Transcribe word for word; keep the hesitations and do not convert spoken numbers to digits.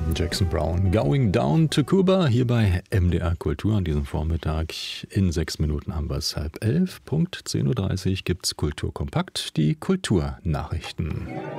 Jackson Browne, Going Down to Cuba, hier bei M D R Kultur an diesem Vormittag. In sechs Minuten haben wir es halb elf. Punkt zehn Uhr dreißig gibt es Kulturkompakt, die Kulturnachrichten.